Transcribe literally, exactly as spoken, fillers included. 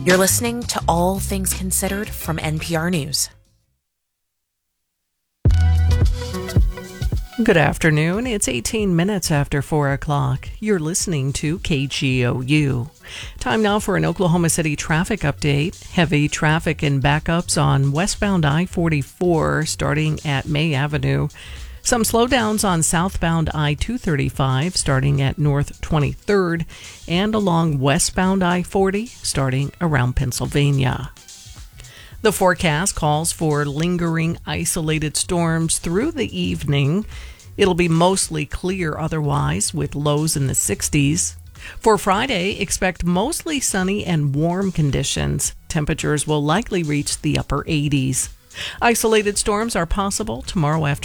You're listening to All Things Considered from N P R News. Good afternoon. It's eighteen minutes after four o'clock. You're listening to K G O U. Time now for an Oklahoma City traffic update. Heavy traffic and backups on westbound I forty-four starting at May Avenue. Some slowdowns on southbound I two thirty-five starting at North twenty-third and along westbound I forty starting around Pennsylvania. The forecast calls for lingering isolated storms through the evening. It'll be mostly clear otherwise with lows in the sixties. For Friday, expect mostly sunny and warm conditions. Temperatures will likely reach the upper eighties. Isolated storms are possible tomorrow afternoon.